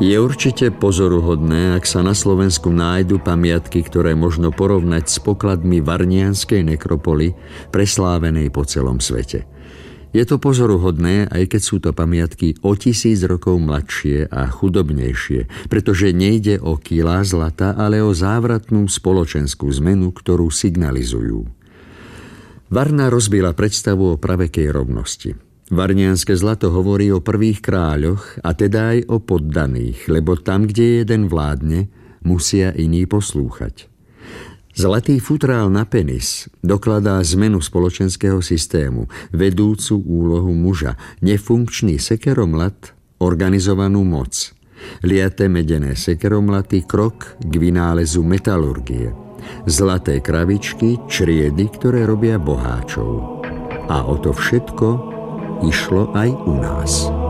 Je určite pozoruhodné, ak sa na Slovensku nájdu pamiatky, ktoré možno porovnať s pokladmi Varnianskej nekropoly, preslávenej po celom svete. Je to pozoruhodné, aj keď sú to pamiatky o 1000 rokov mladšie a chudobnejšie, pretože nejde o kilá zlata, ale o závratnú spoločenskú zmenu, ktorú signalizujú. Varna rozbila predstavu o pravekej rovnosti. Varnianske zlato hovorí o prvých kráľoch, a teda aj o poddaných, lebo tam, kde jeden vládne, musia iní poslúchať. Zlatý futrál na penis dokladá zmenu spoločenského systému, vedúcu úlohu muža, nefunkčný sekeromlat, organizovanú moc. Liaté medené sekeromlaty, krok k vynálezu metalurgie. Zlaté kravičky, čriedy, ktoré robia boháčov. A o to všetko išlo aj u nás.